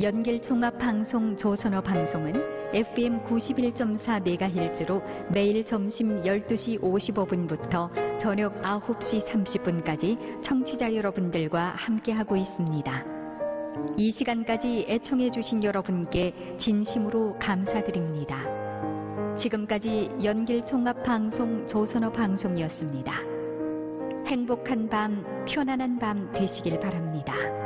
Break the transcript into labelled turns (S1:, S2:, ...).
S1: 연길종합방송 조선어 방송은 FM 91.4MHz로 매일 점심 12시 55분부터 저녁 9시 30분까지 청취자 여러분들과 함께하고 있습니다. 이 시간까지 애청해 주신 여러분께 진심으로 감사드립니다. 지금까지 연길종합방송 조선어 방송이었습니다. 행복한 밤, 편안한 밤 되시길 바랍니다.